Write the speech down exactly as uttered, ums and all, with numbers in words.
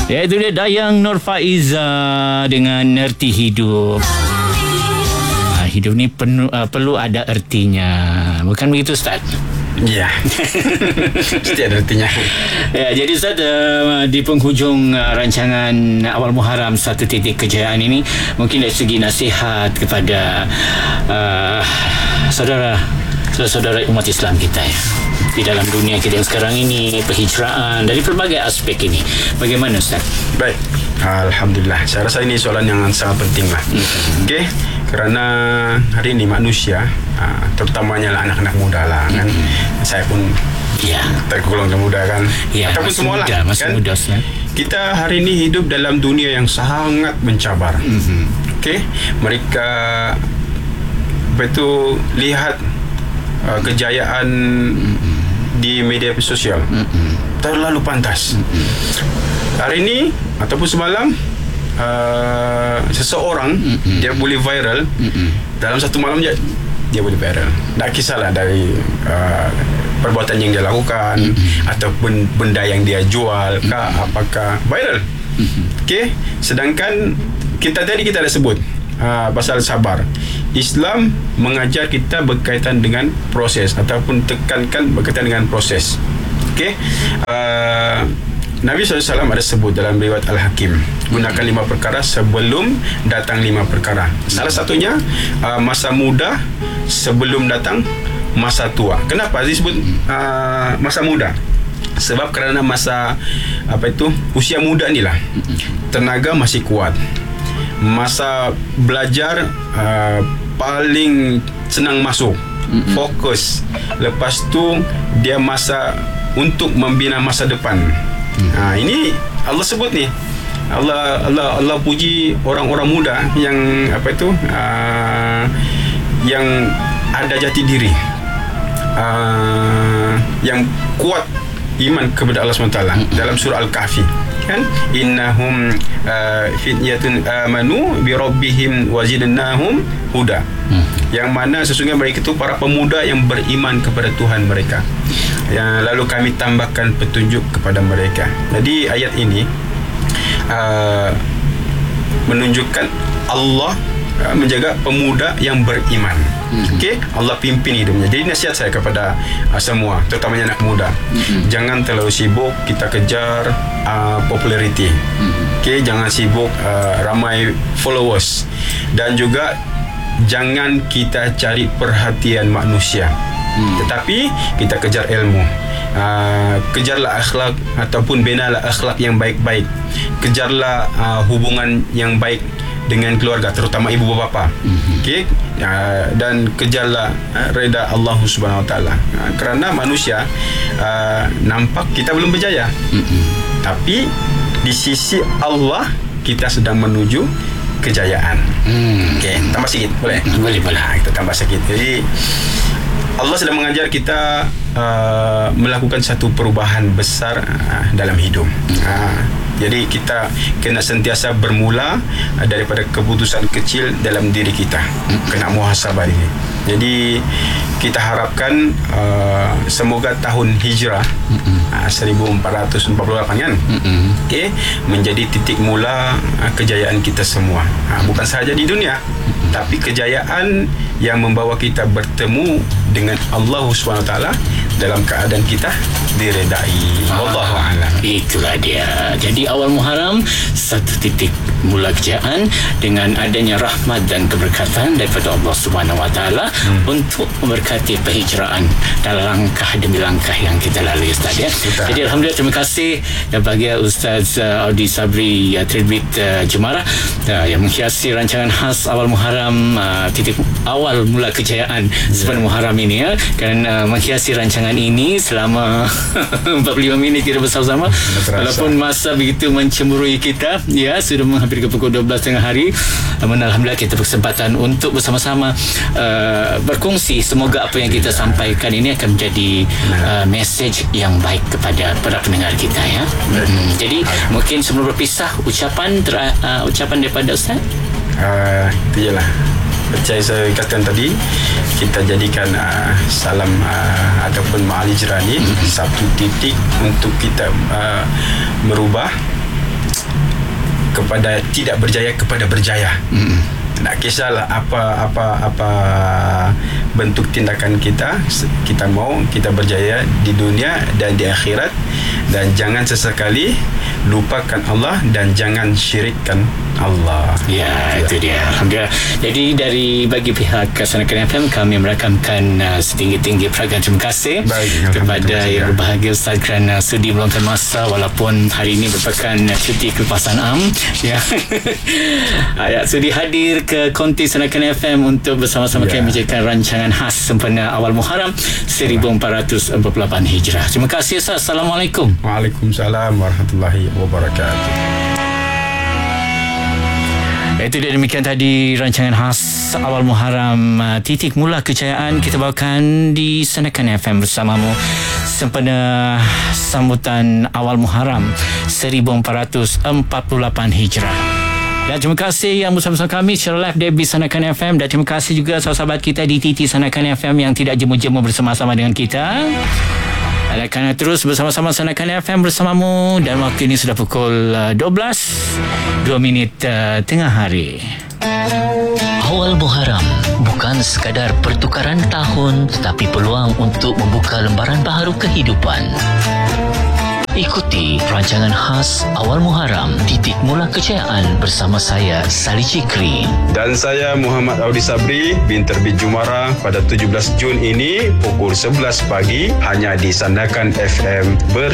Ya, itu dia Dayang Nur Faiza dengan Erti Hidup. Ha, hidup ni penuh, uh, perlu ada ertinya. Bukan begitu, Ustaz? Ya. Mesti ada artinya. Ya, jadi Ustaz, uh, di penghujung uh, rancangan Awal Muharram Satu Titik Kejayaan ini, mungkin dari segi nasihat kepada uh, saudara saudara umat Islam kita ya, di dalam dunia kita yang sekarang ini, perhijraan dari pelbagai aspek ini, bagaimana Ustaz? Baik, Alhamdulillah. Saya rasa ini soalan yang sangat penting lah. Mm-hmm. Okey, kerana hari ini manusia, terutamanya lah anak-anak muda lah kan. Mm-hmm. Saya pun ya tergolong muda kan. Ya, ataupun semua lah masih kan? Muda Ustaz. Kita hari ini hidup dalam dunia yang sangat mencabar. Mm-hmm. Okey, mereka apa itu lihat Uh, kejayaan mm-hmm. di media sosial mm-hmm. terlalu pantas. Mm-hmm. Hari ini ataupun semalam uh, seseorang mm-hmm. dia boleh viral mm-hmm. dalam satu malam je dia boleh viral. Tak kisahlah dari uh, perbuatan yang dia lakukan mm-hmm. ataupun benda yang dia jual mm-hmm. kah, apakah viral. Mm-hmm. Okey, sedangkan kita tadi kita dah sebut uh, pasal sabar. Islam mengajar kita berkaitan dengan proses ataupun tekankan berkaitan dengan proses. Okey. Uh, Nabi sallallahu alaihi wasallam ada sebut dalam riwayat Al-Hakim, gunakan lima perkara sebelum datang lima perkara. Salah satunya uh, masa muda sebelum datang masa tua. Kenapa disebut uh, masa muda? Sebab kerana masa apa itu usia muda inilah tenaga masih kuat. Masa belajar uh, paling senang masuk, mm-hmm. fokus. Lepas tu dia masa untuk membina masa depan. Mm. Ha, ini Allah sebut ni. Allah Allah Allah puji orang-orang muda yang apa itu uh, yang ada jati diri, uh, yang kuat iman kepada Allah subhanahu wa taala. Mm-hmm. Dalam surah Al-Kahfi kan, innahum uh, fityatun amanu bi rabbihim wazidnahum huda. Hmm. Yang mana sesungguhnya mereka itu para pemuda yang beriman kepada Tuhan mereka, yang lalu kami tambahkan petunjuk kepada mereka. Jadi ayat ini uh, menunjukkan Allah uh, menjaga pemuda yang beriman. Mm-hmm. Okey, Allah pimpin hidupnya. Jadi nasihat saya kepada uh, semua, terutamanya anak muda, mm-hmm. jangan terlalu sibuk kita kejar uh, populariti. Mm-hmm. Okey, jangan sibuk uh, ramai followers, dan juga jangan kita cari perhatian manusia. Mm. Tetapi kita kejar ilmu. Uh, kejarlah akhlak ataupun binalah akhlak yang baik-baik. Kejarlah uh, hubungan yang baik dengan keluarga, terutama ibu bapa. Mm-hmm. Okey, uh, dan kejarlah uh, reda Allah Subhanahu Wa Taala. Uh, kerana manusia uh, nampak kita belum berjaya, mm-hmm. tapi di sisi Allah kita sedang menuju kejayaan. Mm. Okey, tambah sikit boleh? Boleh, boleh. Nah, kita tambah sikit. Jadi Allah sedang mengajar kita uh, melakukan satu perubahan besar uh, dalam hidup. Uh, jadi kita kena sentiasa bermula uh, daripada keputusan kecil dalam diri kita. Kena muhasabah diri. Jadi kita harapkan uh, semoga tahun hijrah uh, seribu empat ratus empat puluh lapan kan, okay, menjadi titik mula uh, kejayaan kita semua. Uh, bukan sahaja di dunia, tapi kejayaan yang membawa kita bertemu dengan Allah subhanahu wa taala dalam keadaan kita diredai. Wallahu a'lam. Itulah dia. Jadi awal Muharram satu titik mula kejayaan dengan adanya rahmat dan keberkatan daripada Allah Subhanahu wa taala hmm. untuk memberkati perhijraan dalam langkah demi langkah yang kita lalui, Ustaz ya. Kita. Jadi alhamdulillah, terima kasih dan bagi Ustaz uh, Audi Sabri uh, Terbit uh, Jemara uh, yang menghiasi rancangan khas awal Muharram uh, titik awal mula kejayaan yeah. sepanjang Muharram ini ya, dan uh, menghiasi rancangan ini selama empat puluh lima minit kita bersama-sama. Walaupun masa begitu mencemburui kita ya, sudah menghampiri ke pukul dua belas tengah hari. Namun alhamdulillah kita berkesempatan untuk bersama-sama uh, berkongsi. Semoga apa yang kita sampaikan ini akan menjadi uh, mesej yang baik kepada para pendengar kita ya. Hmm, jadi mungkin sebelum berpisah, ucapan ter, uh, ucapan daripada Ustaz. Uh, itu je lah. Percaya saya katakan tadi, kita jadikan uh, salam uh, ataupun ma'al hijrah ni mm-hmm. satu titik untuk kita uh, merubah kepada tidak berjaya kepada berjaya. Hmm. Tak kisahlah apa apa apa bentuk tindakan kita, kita mau kita berjaya di dunia dan di akhirat, dan jangan sesekali lupakan Allah dan jangan syirikkan Allah. Ya, itu dia. Alhamdulillah. Jadi dari bagi pihak Sanakan F M, kami merakamkan uh, setinggi-tinggi peragaan terima kasih Baik, kepada yang berbahagia Ustaz kerana sudi meluangkan masa walaupun hari ini merupakan cuti kelepasan am. Ya. Ya, sudi hadir ke konti Sanakan F M untuk bersama-sama yeah. kami menjalankan rancangan khas sempena awal Muharram seribu empat ratus empat puluh lapan Hijrah. Terima kasih Ustaz. Assalamualaikum. Waalaikumsalam warahmatullahi wabarakatuh. Itu dia, demikian tadi rancangan khas awal Muharram uh, titik mula kejayaan kita bawakan di Sanakan F M bersamamu sempena sambutan awal Muharram seribu empat ratus empat puluh lapan Hijrah. Dan terima kasih yang bersama-sama kami secara live di Sanakan F M, dan terima kasih juga sahabat-sahabat kita di T T Sanakan F M yang tidak jemu-jemu bersama-sama dengan kita. Dan kerana terus bersama-sama Sanakan F M bersamamu, dan waktu ini sudah pukul dua belas dua minit uh, tengah hari. Awal Muharram bukan sekadar pertukaran tahun, tetapi peluang untuk membuka lembaran baharu kehidupan. Ikuti rancangan khas Awal Muharram titik mula kejayaan bersama saya Sali Cikri dan saya Muhammad Audi Sabri bin Terbit Jumara pada tujuh belas Jun ini pukul sebelas pagi hanya di Sanakan F M bersama